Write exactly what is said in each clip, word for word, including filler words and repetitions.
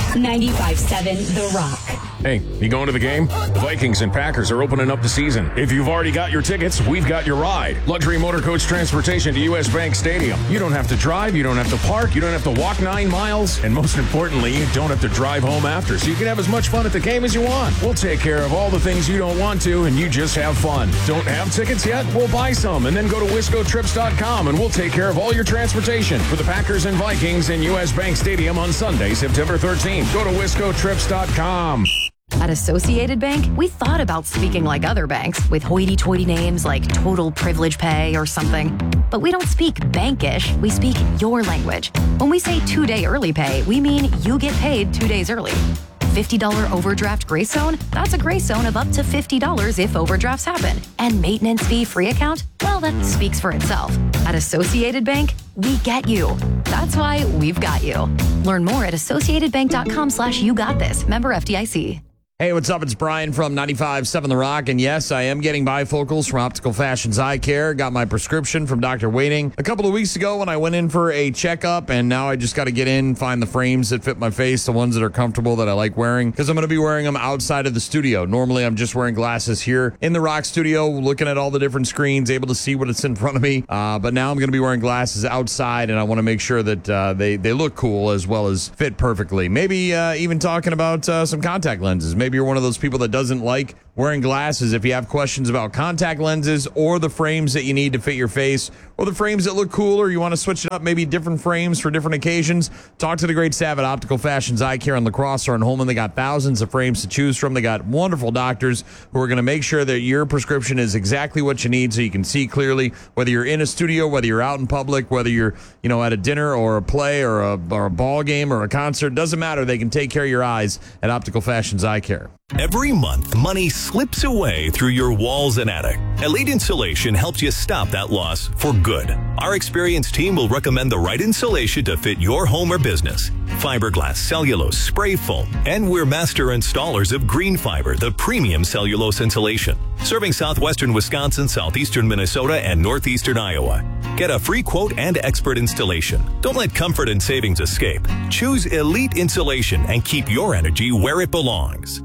ninety-five seven The Rock. Hey, you going to the game? The Vikings and Packers are opening up the season. If you've already got your tickets, we've got your ride. Luxury motor coach transportation to U S Bank Stadium. You don't have to drive, you don't have to park, you don't have to walk nine miles, and most importantly, you don't have to drive home after, so you can have as much fun at the game as you want. We'll take care of all the things you don't want to, and you just have fun. Don't have tickets yet? We'll buy some, and then go to wisco trips dot com, and we'll take care of all your transportation for the Packers and Vikings in U S Bank Stadium on Sunday, September thirteenth. Go to wisco trips dot com. At Associated Bank, we thought about speaking like other banks with hoity-toity names like Total Privilege Pay or something. But we don't speak bankish, we speak your language. When we say two-day early pay, we mean you get paid two days early. fifty dollars overdraft grace zone? That's a grace zone of up to fifty dollars if overdrafts happen. And maintenance fee free account? Well, that speaks for itself. At Associated Bank, we get you. That's why we've got you. Learn more at associated bank dot com slash you got this. Member F D I C. Hey, what's up? It's Brian from ninety-five seven The Rock, and yes, I am getting bifocals from Optical Fashions Eye Care. Got my prescription from Doctor Waiting a couple of weeks ago when I went in for a checkup, and now I just got to get in, find the frames that fit my face, the ones that are comfortable that I like wearing, because I'm going to be wearing them outside of the studio. Normally, I'm just wearing glasses here in the Rock studio, looking at all the different screens, able to see what it's in front of me, uh, but now I'm going to be wearing glasses outside, and I want to make sure that uh, they, they look cool as well as fit perfectly. Maybe uh, even talking about uh, some contact lenses. Maybe Maybe you're one of those people that doesn't like wearing glasses. If you have questions about contact lenses or the frames that you need to fit your face or the frames that look cool, or you want to switch it up, maybe different frames for different occasions, talk to the great staff at Optical Fashions Eye Care on La Crosse or in Holman. They got thousands of frames to choose from. They got wonderful doctors who are going to make sure that your prescription is exactly what you need so you can see clearly, whether you're in a studio, whether you're out in public, whether you're, you know, at a dinner or a play or a, or a ball game or a concert. Doesn't matter. They can take care of your eyes at Optical Fashions Eye Care. Every month, money slips away through your walls and attic. Elite Insulation helps you stop that loss for good. Our experienced team will recommend the right insulation to fit your home or business. Fiberglass, cellulose, spray foam, and we're master installers of Green Fiber, the premium cellulose insulation. Serving southwestern Wisconsin, southeastern Minnesota, and northeastern Iowa. Get a free quote and expert installation. Don't let comfort and savings escape. Choose Elite Insulation and keep your energy where it belongs.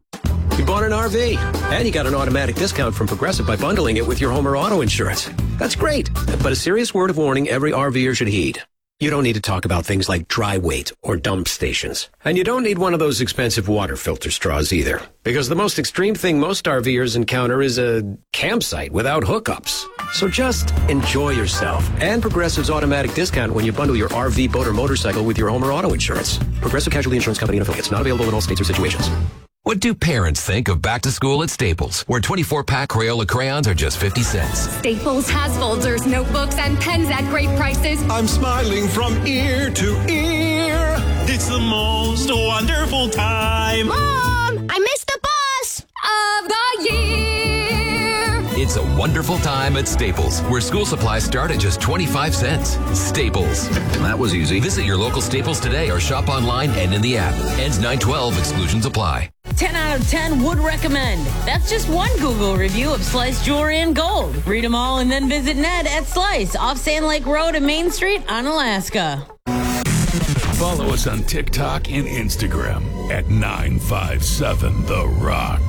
You bought an R V, and you got an automatic discount from Progressive by bundling it with your home or auto insurance. That's great, but a serious word of warning every RVer should heed. You don't need to talk about things like dry weight or dump stations. And you don't need one of those expensive water filter straws either. Because the most extreme thing most RVers encounter is a campsite without hookups. So just enjoy yourself and Progressive's automatic discount when you bundle your R V, boat, or motorcycle with your home or auto insurance. Progressive Casualty Insurance Company and affiliates. Not available in all states or situations. What do parents think of back to school at Staples, where twenty-four pack Crayola crayons are just fifty cents? Staples has folders, notebooks, and pens at great prices. I'm smiling from ear to ear. It's the most wonderful time. Mom, I missed the bus of the year. It's a wonderful time at Staples, where school supplies start at just twenty-five cents. Staples. That was easy. Visit your local Staples today or shop online and in the app. Ends nine twelve. Exclusions apply. ten out of ten would recommend. That's just one Google review of Slice Jewelry and Gold. Read them all and then visit Ned at Slice off Sand Lake Road and Main Street on Alaska. Follow us on TikTok and Instagram at nine five seven The Rock.